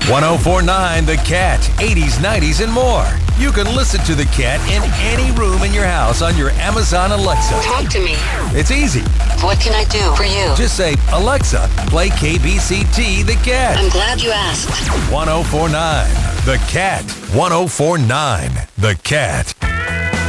1049 The Cat, 80s, 90s, and more. You can listen to The Cat in any room in your house on your Amazon Alexa. Talk to me. It's easy. What can I do for you? Just say, Alexa, play KBCT The Cat. I'm glad you asked. 1049 The Cat. 1049 The Cat.